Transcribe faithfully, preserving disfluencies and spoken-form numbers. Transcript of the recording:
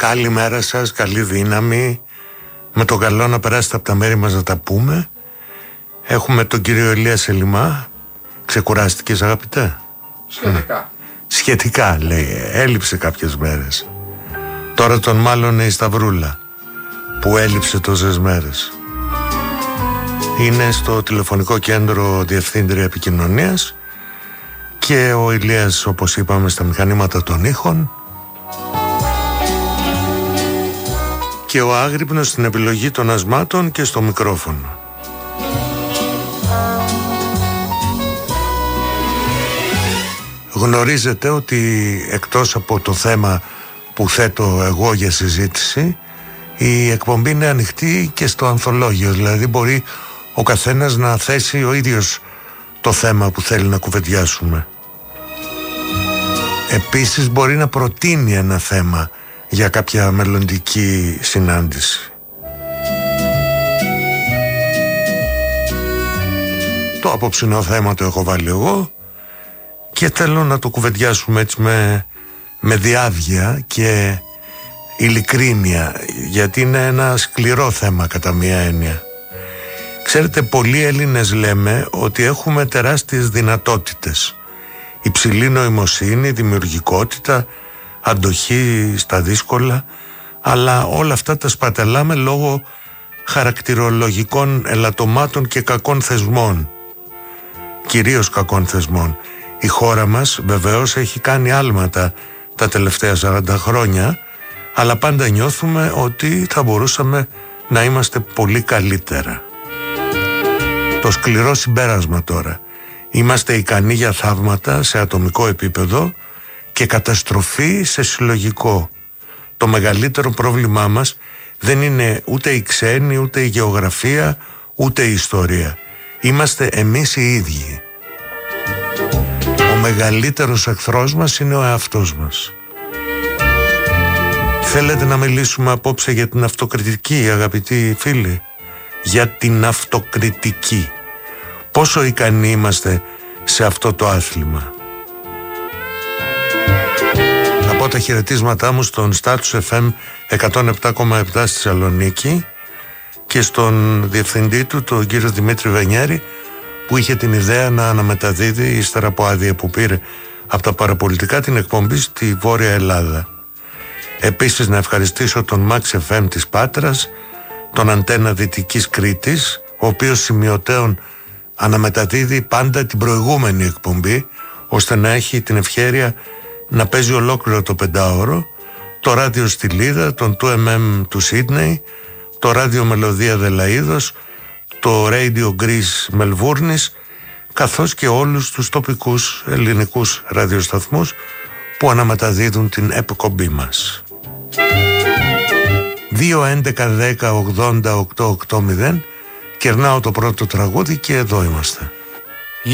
Καλημέρα σας, καλή δύναμη. Με τον καλό να περάσετε από τα μέρη μας να τα πούμε. Έχουμε τον κύριο Ηλία Σελιμά. Ξεκουράστηκες, αγαπητέ? Σχετικά. Σχετικά, λέει. Έλειψε κάποιες μέρες. Τώρα τον μάλλον η Σταυρούλα, που έλειψε τόσες μέρες. Είναι στο τηλεφωνικό κέντρο διευθύντρια επικοινωνίας και ο Ηλίας, όπως είπαμε, στα μηχανήματα των ήχων, και ο Άγρυπνος στην επιλογή των ασμάτων και στο μικρόφωνο. Γνωρίζετε ότι εκτός από το θέμα που θέτω εγώ για συζήτηση, η εκπομπή είναι ανοιχτή και στο ανθολόγιο. Δηλαδή μπορεί ο καθένας να θέσει ο ίδιος το θέμα που θέλει να κουβεντιάσουμε. Επίσης μπορεί να προτείνει ένα θέμα για κάποια μελλοντική συνάντηση. Το απόψινό θέμα το έχω βάλει εγώ και θέλω να το κουβεντιάσουμε έτσι με, με διάβγεια και ειλικρίνεια, γιατί είναι ένα σκληρό θέμα κατά μία έννοια. Ξέρετε, πολλοί Έλληνες λέμε ότι έχουμε τεράστιες δυνατότητες. Υψηλή νοημοσύνη, δημιουργικότητα, αντοχή στα δύσκολα, αλλά όλα αυτά τα σπαταλάμε λόγω χαρακτηρολογικών ελαττωμάτων και κακών θεσμών. Κυρίως κακών θεσμών. Η χώρα μας βεβαίως έχει κάνει άλματα τα τελευταία σαράντα χρόνια, αλλά πάντα νιώθουμε ότι θα μπορούσαμε να είμαστε πολύ καλύτερα. Το σκληρό συμπέρασμα τώρα: είμαστε ικανοί για θαύματα σε ατομικό επίπεδο και καταστροφή σε συλλογικό. Το μεγαλύτερο πρόβλημά μας δεν είναι ούτε η ξένη, ούτε η γεωγραφία, ούτε η ιστορία. Είμαστε εμείς οι ίδιοι. Ο μεγαλύτερος εχθρός μας είναι ο εαυτός μας. Θέλετε να μιλήσουμε απόψε για την αυτοκριτική, αγαπητοί φίλοι? Για την αυτοκριτική. Πόσο ικανοί είμαστε σε αυτό το άθλημα? Από τα χαιρετίσματά μου στον Status εφ εμ εκατόν επτά κόμμα επτά στη Θεσσαλονίκη και στον διευθυντή του, τον κύριο Δημήτρη Βενιέρη, που είχε την ύδεα να αναμεταδίδει, ύστερα από άδεια που πήρε από τα παραπολιτικά, την εκπομπή στη Βόρεια Ελλάδα. Επίσης να ευχαριστήσω τον Max εφ εμ της Πάτρας, τον Αντένα Δυτικής Κρήτης, ο οποίος σημειωτέων αναμεταδίδει πάντα την προηγούμενη εκπομπή, ώστε να έχει την ευχέρεια να παίζει ολόκληρο το πεντάωρο, το ράδιο Στυλίδα, τον του εμ εμ του Σίδνεϊ, το ράδιο Μελωδία Δελαΐδος, το Radio Greece Μελβούρνης, καθώς και όλους τους τοπικούς ελληνικούς ραδιοσταθμούς που αναμεταδίδουν την εκπομπή μας. δύο έντεκα δέκα ογδόντα οκτώ ογδόντα, κερνάω το πρώτο τραγούδι και εδώ είμαστε.